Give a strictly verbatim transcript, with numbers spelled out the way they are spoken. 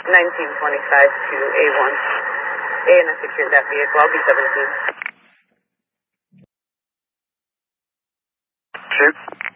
nineteen twenty-five to A one. A and I secured that vehicle. I'll be seventeen. Shoot.